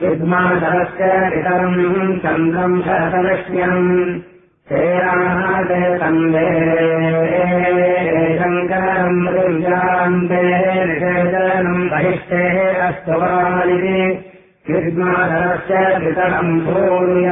युग्माधरस्य पितरम् चन्द्रम् शरतलक्ष्म्यम् चेराते तन्दे शङ्करम् मृत्युञ्जान्ते निषेचनम् बहिष्ठे अस्तु वालिति युग्माधरस्य पितरम् भूय